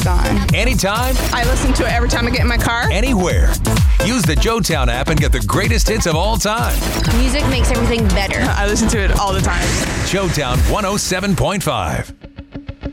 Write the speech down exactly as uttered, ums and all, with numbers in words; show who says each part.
Speaker 1: gone.
Speaker 2: Anytime,
Speaker 1: I listen to it every time I get in my car.
Speaker 2: anywhere. Use the Joetown app and get the greatest hits of all time.
Speaker 3: Music makes everything better.
Speaker 1: I listen to it all the time.
Speaker 2: Joetown one oh seven point five.